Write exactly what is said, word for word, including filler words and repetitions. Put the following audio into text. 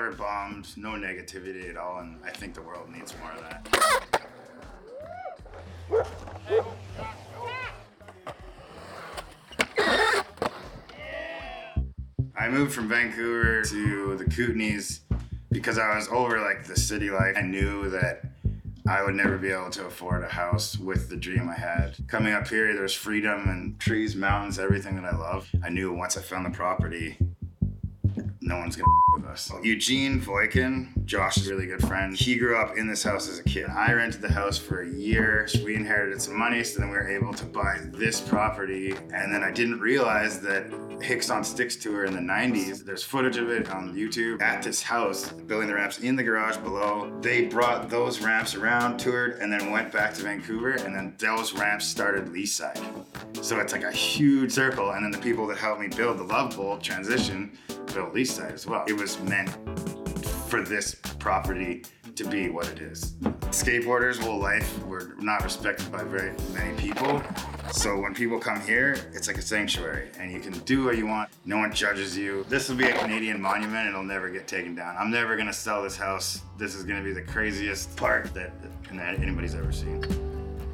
water bombed, no negativity at all, and I think the world needs more of that. I moved from Vancouver to the Kootenays because I was over like the city life. I knew that I would never be able to afford a house with the dream I had. Coming up here, there's freedom and trees, mountains, everything that I love. I knew once I found the property, no one's gonna with us. Eugene Voikin, Josh's really good friend, he grew up in this house as a kid. I rented the house for a year. We inherited some money, so then we were able to buy this property. And then I didn't realize that Hicks on Sticks tour in the nineties, there's footage of it on YouTube at this house, building the ramps in the garage below. They brought those ramps around, toured, and then went back to Vancouver, and then those ramps started Leaside. So it's like a huge circle, and then the people that helped me build the Love Bowl transition built Leaside as well. It was meant for this property to be what it is. Skateboarders' whole life were not respected by very many people. So when people come here, it's like a sanctuary, and you can do what you want. No one judges you. This will be a Canadian monument. It'll never get taken down. I'm never gonna sell this house. This is gonna be the craziest park that, that anybody's ever seen.